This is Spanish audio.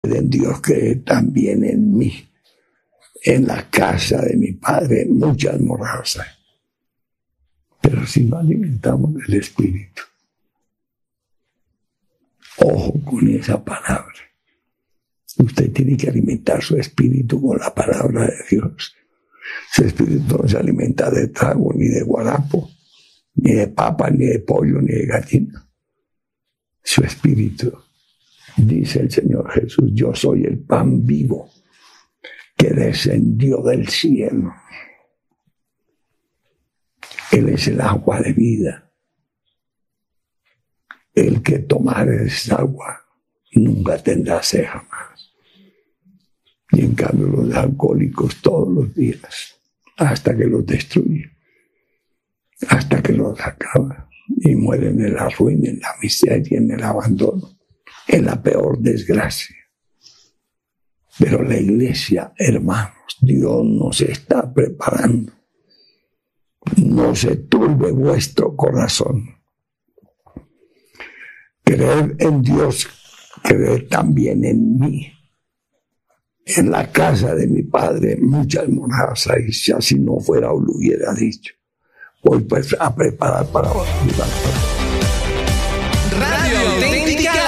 en Dios, cree también en mí. En la casa de mi Padre muchas moradas hay. Pero si no alimentamos el espíritu, ojo con esa palabra. Usted tiene que alimentar su espíritu con la palabra de Dios. Su espíritu no se alimenta de trago, ni de guarapo, ni de papa, ni de pollo, ni de gallina. Su espíritu, dice el Señor Jesús, yo soy el pan vivo que descendió del cielo. Él es el agua de vida. El que tomare esa agua nunca tendrá sed jamás. Y en cambio los alcohólicos todos los días, hasta que los destruye, hasta que los acaba, y mueren en la ruina, en la miseria, en el abandono, en la peor desgracia. Pero la iglesia, hermanos, Dios nos está preparando. No se turbe vuestro corazón. Creed en Dios, creed también en mí. En la casa de mi Padre muchas moradas hay. Si así no fuera, os lo hubiera dicho. Voy pues a preparar para bautizar.